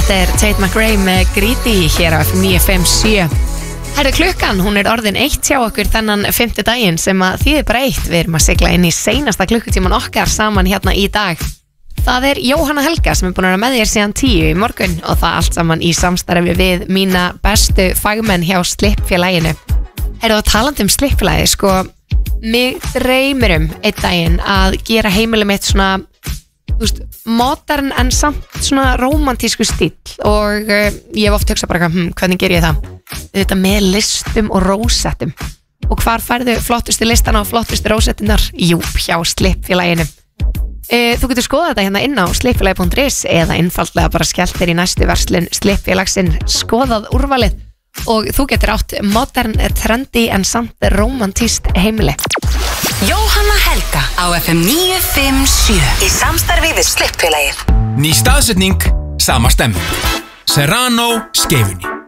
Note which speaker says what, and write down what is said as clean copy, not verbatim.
Speaker 1: Þetta Tate McRae með Greedy hér á 957. Herðu, klukkan, hún orðin 1 hjá okkur þennan 5. daginn sem að þýðir bara 1. Við erum að sigla inn í seinasta klukkutíman okkar saman hérna í dag. Það Jóhanna Helga sem búin að vera með þér síðan 10 í morgun og það allt saman í samstarfi við mína bestu fagmenn hjá Slippfélaginu. Herðu, talandi Slippfélagi, sko, mig dreymir einn daginn að gera heimilið mitt svona, þú veist, modern en samt svona rómantísku stíl og ég hef oft hugsað bara hvernig ger ég það? Þetta með listum og rósettum. Og hvar færðu flottustu listana og flottustu rósettunar? Jú, hjá Slippfélaginu. Þú getur skoðað þetta hérna inn á slippfélagi.is eða einfaldlega bara skellt þér í næstu verslun Slippfélagsinn, skoðað úrvalið og þú getur átt modern, trendy en samt romantískt heimili.
Speaker 2: Jóhanna Helga á FM 957 í samstarfi við Slippfélagið.
Speaker 3: Ný staðsetning, sama stemming. Serrano Skeifunni.